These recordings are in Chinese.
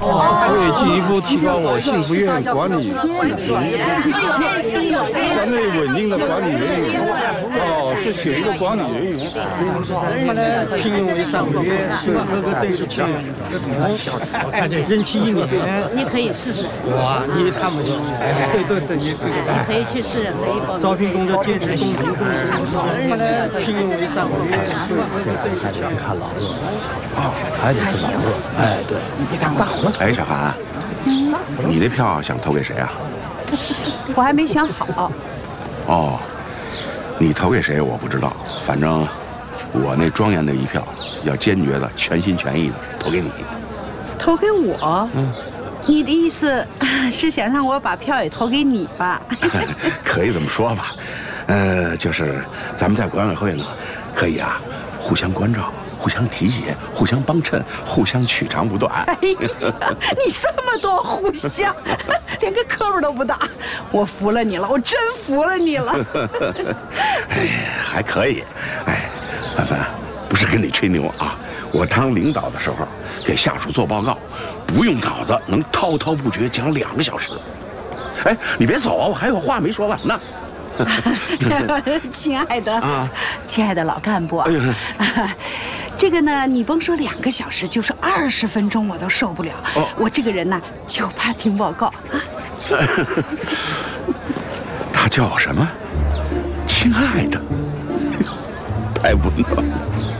为进一步提高我幸福院管理水平，相对稳定的管理人员，是选一个管理人员，聘用为3个月，是合格正式签约合同，任期1年。 你可以试试。 哇，你他们就，对，你可以去试，可以报名。 招聘工作坚持公平公正，聘用为3个月，是合格正式签约。 看老乐啊，还得是老乐。哎，对，你当大了。 哎，小韩，你那票想投给谁啊？ 我还没想好。 哦，你投给谁我不知道，反正我那庄严的一票，要坚决的、全心全意的投给你。 投给我？你的意思是想让我把票也投给你吧？ 可以这么说吧，就是咱们在管委会呢，可以啊，互相关照。互相提携，互相帮衬，互相取长补短。 哎呀，你这么多互相，连个磕巴都不打，我服了你了，我真服了你了。 哎，还可以。哎，凡凡，不是跟你吹牛啊，我当领导的时候，给下属做报告，不用稿子，能滔滔不绝讲2个小时。哎，你别走啊，我还有话没说完呢。 亲爱的，亲爱的老干部，这个呢，你甭说2个小时，就是20分钟我都受不了。我这个人呢，就怕听报告啊。 他叫我什么？亲爱的，太温暖了。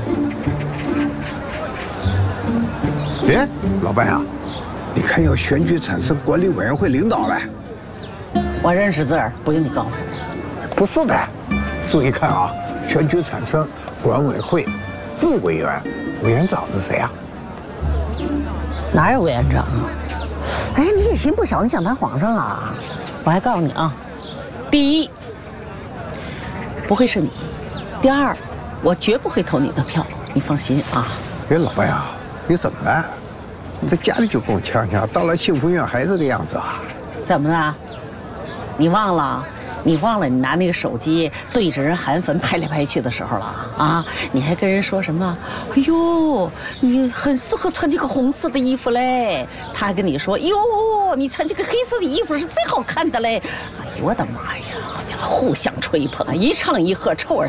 哎，老伴啊，你看要选举产生管理委员会领导了。 我认识字儿，不用你告诉我。 不是的，注意看啊，选举产生管委会副委员，委员长是谁啊？ 哪有委员长啊？哎，你野心不小，你想当皇上啊？我还告诉你啊，第一，不会是你；第二，我绝不会投你的票，你放心啊。 哎，老伴啊，你怎么了？在家里就跟我呛呛，到了幸福院还是这个样子啊？ 怎么了？你忘了？你忘了你拿那个手机对着人韩粉拍来拍去的时候了啊？你还跟人说什么？哎呦，你很适合穿这个红色的衣服嘞。他还跟你说，哟，你穿这个黑色的衣服是最好看的嘞。哎呦我的妈呀，互相吹捧，一唱一和，臭味